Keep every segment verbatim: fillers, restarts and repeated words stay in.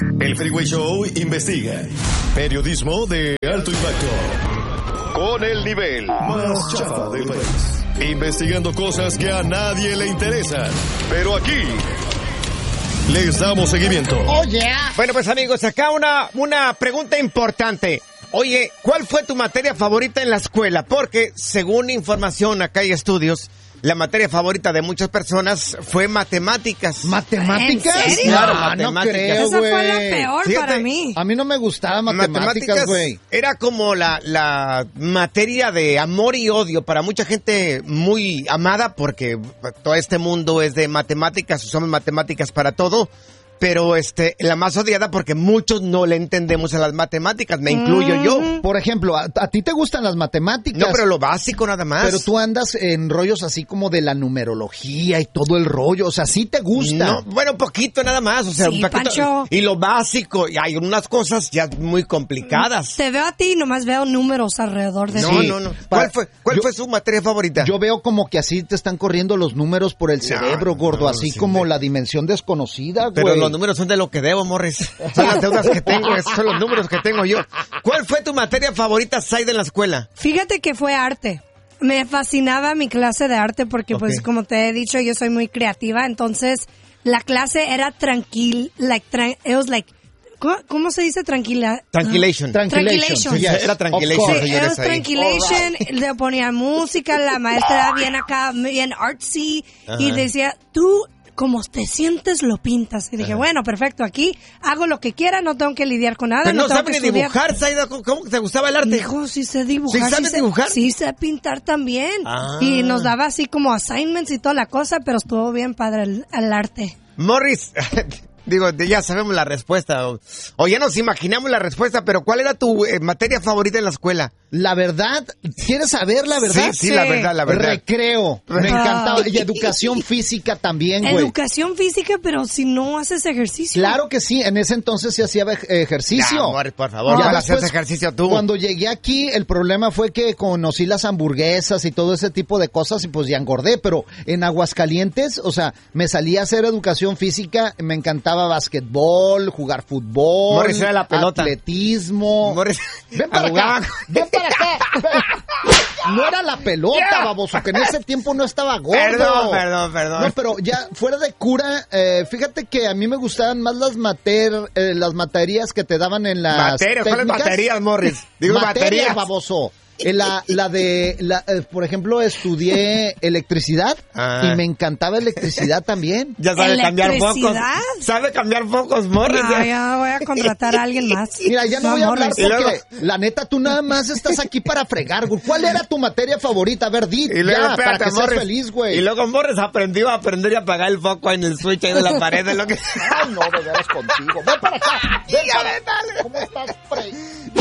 El Freeway Show investiga. Periodismo de alto impacto. Con el nivel más chafa del país. Investigando cosas que a nadie le interesan. Pero aquí les damos seguimiento. Oh, yeah. Bueno, pues amigos, acá una, una pregunta importante. Oye, ¿cuál fue tu materia favorita en la escuela? Porque, según información, acá hay estudios, la materia favorita de muchas personas fue matemáticas. ¿Matemáticas? ¿En serio? Claro, No, matemáticas. no creo, Esa fue la güey. peor Fíjate, para mí. A mí no me gustaba matemáticas, güey. Era como la, la materia de amor y odio para mucha gente muy amada, porque todo este mundo es de matemáticas, usamos matemáticas para todo. Pero este, la más odiada porque muchos no le entendemos a las matemáticas, me incluyo Mm-hmm. yo. Por ejemplo, ¿a, a ti te gustan las matemáticas? No, pero lo básico nada más. Pero tú andas en rollos así como de la numerología y todo el rollo, o sea, ¿sí te gusta? No, bueno, poquito nada más, o sea, Sí, un poquito. Pancho. Y lo básico, y hay unas cosas ya muy complicadas. Te veo a ti y nomás veo números alrededor de No, ti. no, no. Para- ¿Cuál fue, cuál yo- fue su materia favorita? Yo veo como que así te están corriendo los números por el cerebro, gordo, no, así sí, como sí. la dimensión desconocida, güey. Pero los números son de lo que debo, Morris. Son las deudas que tengo, esos son los números que tengo yo. ¿Cuál fue tu materia favorita, Saida, en la escuela? Fíjate que fue arte. Me fascinaba mi clase de arte porque, pues, Ok. como te he dicho, yo soy muy creativa. Entonces, la clase era tranquil, like, tran- it was like, ¿cómo, cómo se dice tranquila? Tranquilation. Tranquilation. Yes, Era of tranquilation, course. Sí, señores, it was ahí. tranquilation, le ponían música, la maestra era bien acá, bien artsy, Ajá. y decía, tú, como te sientes, lo pintas. Y dije, Ajá. bueno, perfecto, aquí hago lo que quiera, no tengo que lidiar con nada, Pero no, no tengo sabe que ni estudiar. dibujar, Saida. ¿Cómo, cómo te gustaba el arte? Hijo, sí sé dibujar. ¿Sí sabes sé- dibujar? Sí sé pintar también. Ah. Y nos daba así como assignments y toda la cosa, pero estuvo bien padre el, el arte. Morris, digo, ya sabemos la respuesta, o, o ya nos imaginamos la respuesta, pero ¿cuál era tu eh, materia favorita en la escuela? La verdad, ¿quieres saber la verdad? Sí, sí, la verdad, la verdad. Recreo, me Ah. encantaba. Y educación física también, güey. Educación física, pero si no haces ejercicio. Claro que sí, en ese entonces se hacía ej- ejercicio. Ya, Morris, por favor, Ya ¿cuál hacías después, ejercicio tú? Cuando llegué aquí, el problema fue que conocí las hamburguesas y todo ese tipo de cosas y pues ya engordé, pero en Aguascalientes, o sea, me salí a hacer educación física, me encantaba basquetbol, jugar fútbol, Morris era la pelota. atletismo. Morris, Ven para jugaba- acá, ven para acá. ven. No era la pelota, Ya. baboso, que en ese tiempo no estaba gordo. Perdón, perdón, perdón. No, pero ya fuera de cura, eh, fíjate que a mí me gustaban más las mater, eh, las materias que te daban en las Materias, ¿cuáles técnicas? baterías, Morris? Digo, materias, baterías. baboso. Eh, La, la de, la, eh, por ejemplo, estudié electricidad Ah. y me encantaba electricidad también. Ya sabe cambiar focos. ¿Electricidad? Sabe cambiar focos, Morris. No, ya voy a contratar a alguien más. Mira, ya no, voy a hablar Morris. porque, Y luego- la neta, tú nada más estás aquí para fregar, güey. ¿Cuál era tu materia favorita? A ver, di, Y luego, ya, espérate, para que seas Morris. feliz, güey. Y luego Morris aprendió a aprender y apagar el foco en el switch ahí de la pared. De lo que... Ay, no, de veras contigo. Ven para acá. Ven Ya, para ven, dale. ¿Cómo estás, Frey?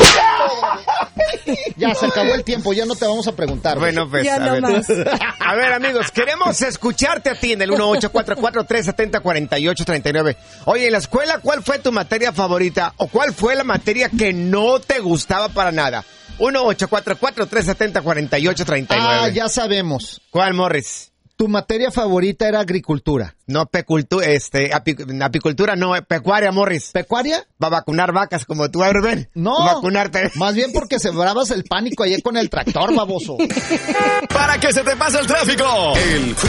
Ya se acabó el tiempo, ya no te vamos a preguntar. güey. Bueno, pues, Ya a no ver. más. A ver, amigos, queremos escucharte a ti en el uno ocho cuatro cuatro, tres siete cero, cuatro ocho tres nueve. Oye, en la escuela, ¿cuál fue tu materia favorita? ¿O cuál fue la materia que no te gustaba para nada? uno ocho cuatro cuatro, tres siete cero, cuatro ocho tres nueve. Ah, ya sabemos. ¿Cuál, Morris? Tu materia favorita era agricultura. No, pecultura, este, api- apicultura, no, pecuaria, Morris. ¿Pecuaria? Va a vacunar vacas como tú, a ver, ven. No. Vacunarte. Más bien porque sembrabas el pánico ayer con el tractor, baboso. Para que se te pase el tráfico. El